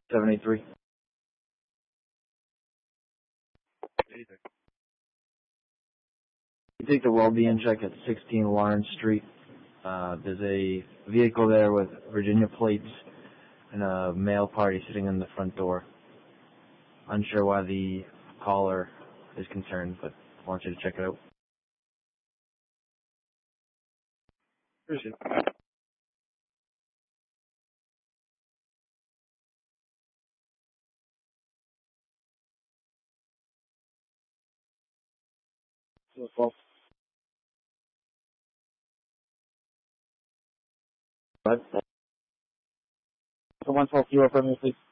783. 83. You take the well-being check at 16 Lawrence Street. There's a vehicle there with Virginia plates and a male party sitting in the front door. Unsure why the caller is concerned, but I want you to check it out. Appreciate it. Well, but 112 0 from me, please.